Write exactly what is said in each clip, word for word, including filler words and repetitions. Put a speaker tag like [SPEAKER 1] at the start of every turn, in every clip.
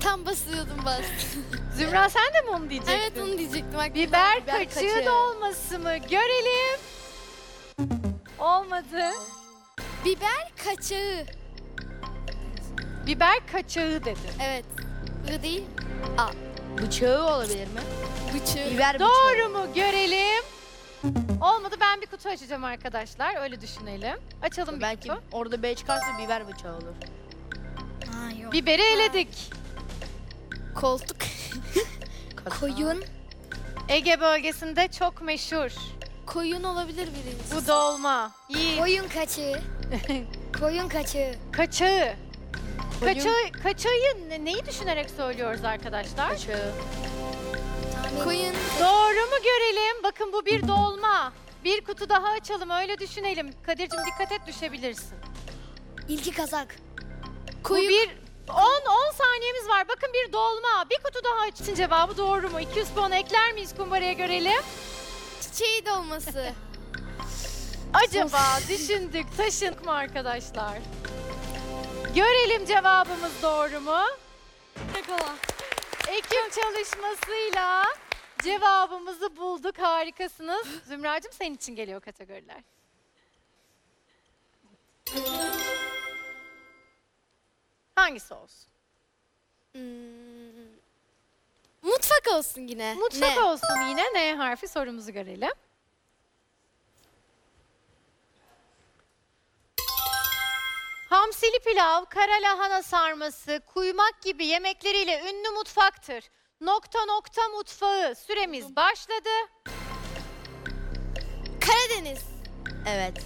[SPEAKER 1] Tam basıyordum bas.
[SPEAKER 2] Zümra sen de mi onu diyecektin?
[SPEAKER 1] Evet onu diyecektim. Aklıma.
[SPEAKER 2] Biber kaçığı dolması mı? Görelim. Olmadı.
[SPEAKER 1] Biber kaçağı.
[SPEAKER 2] Biber kaçağı dedi.
[SPEAKER 1] Evet. I değil.
[SPEAKER 3] Bıçağı olabilir mi?
[SPEAKER 1] Bıçağı.
[SPEAKER 3] Biber bıçağı.
[SPEAKER 2] Doğru mu? Görelim. Olmadı, ben bir kutu açacağım arkadaşlar. Öyle düşünelim. Açalım bir
[SPEAKER 3] Belki
[SPEAKER 2] kutu.
[SPEAKER 3] orada B çıkarsa biber bıçağı olur.
[SPEAKER 1] Ha, yok.
[SPEAKER 2] Biberi eledik.
[SPEAKER 1] Koltuk. Koyun.
[SPEAKER 2] Ege bölgesinde çok meşhur.
[SPEAKER 1] Koyun olabilir birincisi.
[SPEAKER 2] Bu dolma. İyi.
[SPEAKER 1] Koyun kaçığı. Koyun kaçığı.
[SPEAKER 2] Kaçağı.
[SPEAKER 3] Koyun-
[SPEAKER 2] Kaçağı, kaçağı ne- neyi düşünerek söylüyoruz arkadaşlar?
[SPEAKER 3] Bıçağı.
[SPEAKER 1] Koyun.
[SPEAKER 2] Doğru mu görelim? Bakın bu bir dolma. Bir kutu daha açalım, öyle düşünelim. Kadir'cim dikkat et, düşebilirsin.
[SPEAKER 1] İlki kazak.
[SPEAKER 2] Bu
[SPEAKER 1] Koyun.
[SPEAKER 2] bir on on saniyemiz var. Bakın bir dolma. Bir kutu daha açın. Cevabı doğru mu? iki yüz puan ekler miyiz kumbaraya, görelim?
[SPEAKER 1] Çiçeği dolması.
[SPEAKER 2] Acaba düşündük, taşındık mı arkadaşlar? Görelim cevabımız doğru mu? Ekip çalışmasıyla cevabımızı bulduk. Harikasınız. Zümracığım, senin için geliyor kategoriler. Hangisi olsun?
[SPEAKER 1] Hmm. Mutfak olsun yine.
[SPEAKER 2] Mutfak
[SPEAKER 1] Ne?
[SPEAKER 2] olsun yine. N harfi, sorumuzu görelim. Hamsili pilav, kara lahana sarması, kuymak gibi yemekleriyle ünlü mutfaktır. Nokta nokta mutfağı. Süremiz başladı.
[SPEAKER 1] Karadeniz.
[SPEAKER 3] Evet.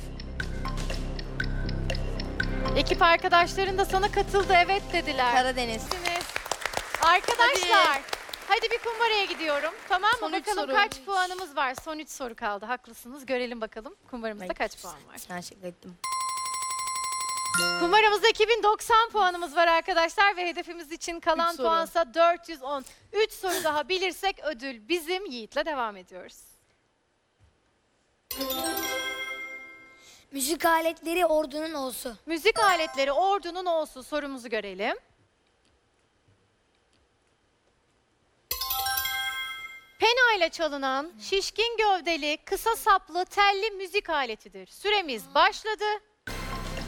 [SPEAKER 2] Ekip arkadaşların da sana katıldı, evet dediler.
[SPEAKER 3] Karadeniz.
[SPEAKER 2] Siz- Arkadaşlar, hadi. bir kumbaraya gidiyorum. Tamam mı?
[SPEAKER 3] Son üç
[SPEAKER 2] Bakalım
[SPEAKER 3] soru.
[SPEAKER 2] kaç puanımız var? Son üç soru kaldı. Haklısınız. Görelim bakalım kumbaramızda
[SPEAKER 3] Ben-
[SPEAKER 2] kaç puan var.
[SPEAKER 3] Sen şaka ettim.
[SPEAKER 2] Kumbaramızda iki bin doksan puanımız var arkadaşlar ve hedefimiz için kalan
[SPEAKER 3] Üç soru.
[SPEAKER 2] puansa dört yüz on. üç soru daha bilirsek ödül bizim. Yiğit'le devam ediyoruz.
[SPEAKER 1] Müzik aletleri ordunun olsu.
[SPEAKER 2] Müzik aletleri ordunun olsu, sorumuzu görelim. Pena ile çalınan şişkin gövdeli, kısa saplı, telli müzik aletidir. Süremiz başladı.